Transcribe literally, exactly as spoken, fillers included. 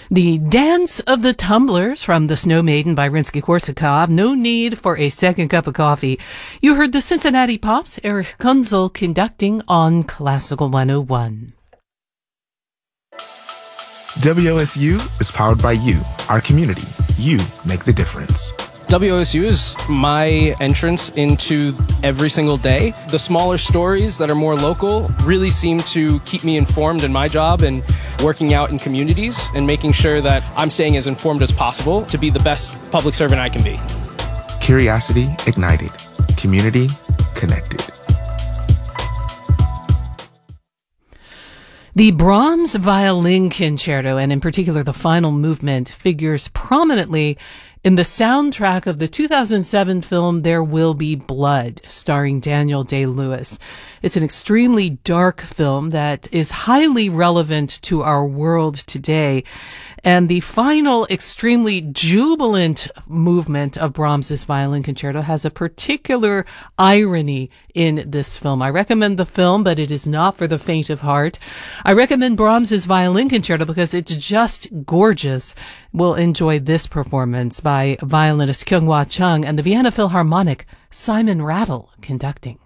The Dance of the Tumblers from The Snow Maiden by Rimsky-Korsakov. No need for a second cup of coffee. You heard the Cincinnati Pops, Eric Kunzel conducting on Classical one oh one. W O S U is powered by you, our community. You make the difference. W O S U is my entrance into every single day. The smaller stories that are more local really seem to keep me informed in my job and working out in communities and making sure that I'm staying as informed as possible to be the best public servant I can be. Curiosity ignited. Community connected. The Brahms Violin Concerto, and in particular the final movement, figures prominently in the soundtrack of the two thousand seven film There Will Be Blood, starring Daniel Day-Lewis. It's an extremely dark film that is highly relevant to our world today. And the final extremely jubilant movement of Brahms's Violin Concerto has a particular irony in this film. I recommend the film, but it is not for the faint of heart. I recommend Brahms's Violin Concerto because it's just gorgeous. We'll enjoy this performance by violinist Kyung-Hwa Chung and the Vienna Philharmonic, Simon Rattle conducting.